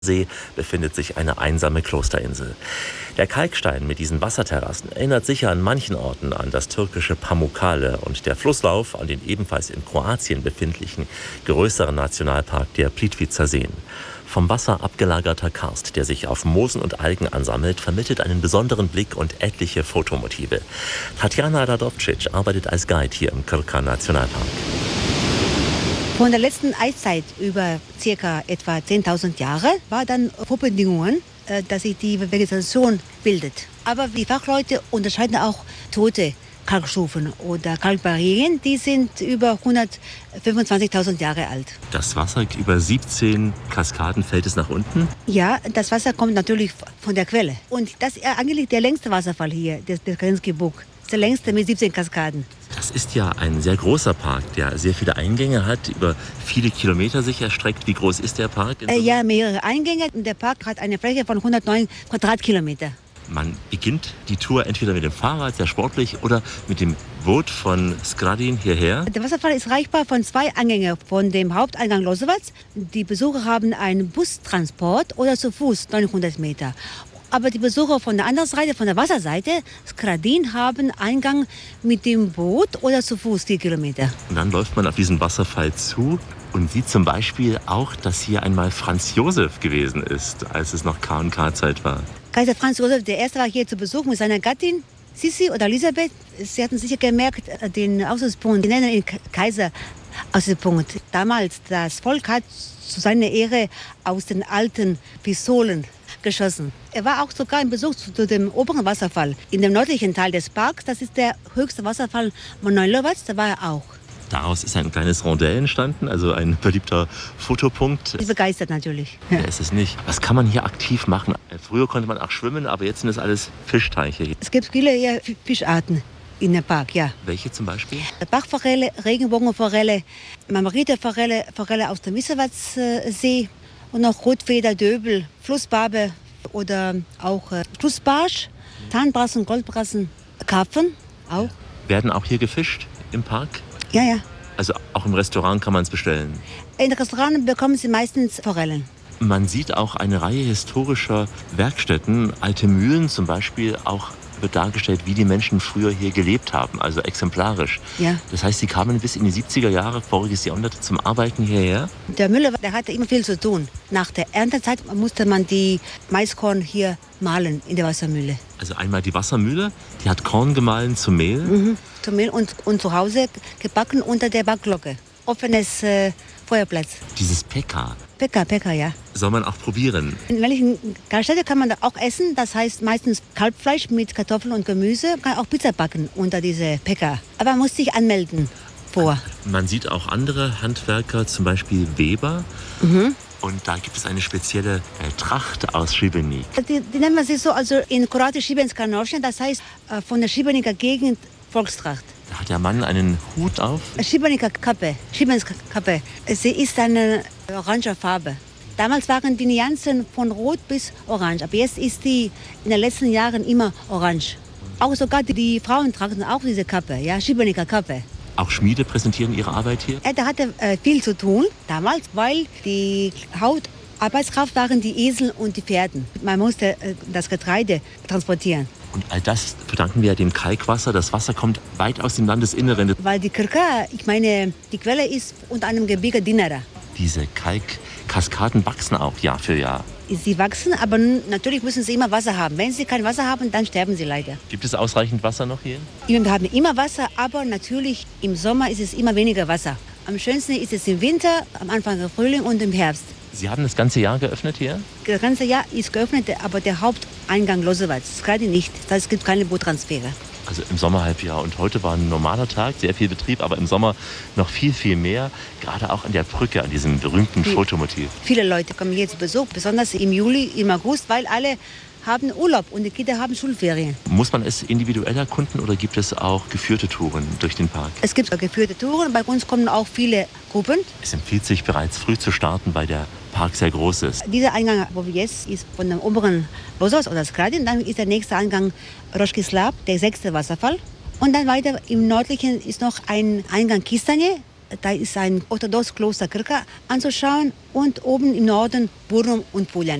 See befindet sich eine einsame Klosterinsel. Der Kalkstein mit diesen Wasserterrassen erinnert sicher an manchen Orten an das türkische Pamukkale und der Flusslauf an den ebenfalls in Kroatien befindlichen größeren Nationalpark der Plitvicer Seen. Vom Wasser abgelagerter Karst, der sich auf Moosen und Algen ansammelt, vermittelt einen besonderen Blick und etliche Fotomotive. Tatjana Radovcic arbeitet als Guide hier im Krka Nationalpark. Von der letzten Eiszeit über ca. etwa 10.000 Jahre war dann Vorbedingungen, dass sich die Vegetation bildet. Aber die Fachleute unterscheiden auch tote Kalkstufen oder Kalkbarrieren, die sind über 125.000 Jahre alt. Das Wasser über 17 Kaskaden fällt es nach unten? Ja, das Wasser kommt natürlich von der Quelle. Und das ist eigentlich der längste Wasserfall hier, der Krenski-Bug. Der längste mit 17 Kaskaden. Das ist ja ein sehr großer Park, der sehr viele Eingänge hat, über viele Kilometer sich erstreckt. Wie groß ist der Park? Ja, mehrere Eingänge. Der Park hat eine Fläche von 109 Quadratkilometer. Man beginnt die Tour entweder mit dem Fahrrad, sehr sportlich, oder mit dem Boot von Skradin hierher. Der Wasserfall ist erreichbar von 2 Eingängen von dem Haupteingang Losevac. Die Besucher haben einen Bustransport oder zu Fuß 900 Meter. Aber die Besucher von der anderen Seite, von der Wasserseite, Skradin, haben Eingang mit dem Boot oder zu Fuß 4 Kilometer. Und dann läuft man auf diesen Wasserfall zu und sieht zum Beispiel auch, dass hier einmal Franz Josef gewesen ist, als es noch K&K-Zeit war. Kaiser Franz Josef I. war hier zu Besuch mit seiner Gattin Sissi oder Elisabeth. Sie hatten sicher gemerkt, den Aussichtspunkt, die nennen ihn Kaiser-Aussichtspunkt. Damals, das Volk hat zu seiner Ehre aus den alten Pistolen geschossen. Er war auch sogar im Besuch zu dem oberen Wasserfall. In dem nördlichen Teil des Parks, das ist der höchste Wasserfall Manojlovac, da war er auch. Daraus ist ein kleines Rondell entstanden, also ein beliebter Fotopunkt. Ich begeistert natürlich. Ja, ist es nicht. Was kann man hier aktiv machen? Früher konnte man auch schwimmen, aber jetzt sind das alles Fischteiche hier. Es gibt viele Fischarten in dem Park, ja. Welche zum Beispiel? Bachforelle, Regenbogenforelle, Margariterforelle, Forelle aus dem Wissewatzsee und noch Rotfeder, Döbel, Flussbarbe oder auch Flussbarsch, Zahnbrassen, Goldbrassen, Karpfen auch. Werden auch hier gefischt im Park? Ja, ja. Also auch im Restaurant kann man es bestellen? In Restaurants bekommen Sie meistens Forellen. Man sieht auch eine Reihe historischer Werkstätten, alte Mühlen zum Beispiel, auch wird dargestellt, wie die Menschen früher hier gelebt haben, also exemplarisch. Ja. Das heißt, sie kamen bis in die 70er Jahre, voriges Jahrhundert, zum Arbeiten hierher? Der Müller, der hatte immer viel zu tun. Nach der Erntezeit musste man die Maiskorn hier mahlen in der Wassermühle. Also einmal die Wassermühle, die hat Korn gemahlen zu Mehl? Zu Mehl und zu Hause gebacken unter der Backglocke. Offenes Feuerplatz. Dieses Pekka. Pekka, ja. Soll man auch probieren? In welchen Gaststätte kann man da auch essen? Das heißt meistens Kalbfleisch mit Kartoffeln und Gemüse. Man kann auch Pizza backen unter diese Pekka. Aber man muss sich anmelden vor. Man sieht auch andere Handwerker, zum Beispiel Weber. Und da gibt es eine spezielle Tracht aus Šibenik. Die nennen wir sich so, also in Kroatisch Šibenska nošnja, das heißt von der Šibeniker Gegend Volkstracht. Da hat der Mann einen Hut auf. Šibenika Kappe, Šibenska Kappe. Sie ist eine orange Farbe. Damals waren die Nuancen von rot bis orange, aber jetzt ist die in den letzten Jahren immer orange. Auch sogar die Frauen tragen auch diese Kappe, ja, Šibenika Kappe. Auch Schmiede präsentieren ihre Arbeit hier? Er hatte viel zu tun damals, weil die Hauptarbeitskraft waren die Esel und die Pferden. Man musste das Getreide transportieren. Und all das verdanken wir ja dem Kalkwasser. Das Wasser kommt weit aus dem Landesinneren. Weil die Krka, ich meine, die Quelle ist unter einem Gebirge Dinara. Diese Kalkkaskaden wachsen auch Jahr für Jahr. Sie wachsen, aber natürlich müssen sie immer Wasser haben. Wenn sie kein Wasser haben, dann sterben sie leider. Gibt es ausreichend Wasser noch hier? Wir haben immer Wasser, aber natürlich im Sommer ist es immer weniger Wasser. Am schönsten ist es im Winter, am Anfang des Frühling und im Herbst. Sie haben das ganze Jahr geöffnet hier? Das ganze Jahr ist geöffnet, aber der Haupteingang Losevac ist gerade nicht. Es gibt keine Boottransfere. Also im Sommerhalbjahr. Und heute war ein normaler Tag, sehr viel Betrieb, aber im Sommer noch viel, viel mehr. Gerade auch an der Brücke, an diesem berühmten Fotomotiv. Viele Leute kommen hier zu Besuch, besonders im Juli, im August, weil alle haben Urlaub und die Kinder haben Schulferien. Muss man es individuell erkunden oder gibt es auch geführte Touren durch den Park? Es gibt geführte Touren, bei uns kommen auch viele Gruppen. Es empfiehlt sich bereits früh zu starten, weil der Park sehr groß ist. Dieser Eingang, wo wir jetzt ist von dem oberen Losos oder Skradin, dann ist der nächste Eingang Roški Slap, der 6. Wasserfall. Und dann weiter im nördlichen ist noch ein Eingang Kistanje. da ist ein orthodoxes Kloster Krka anzuschauen und oben im Norden Burrum und Puljan.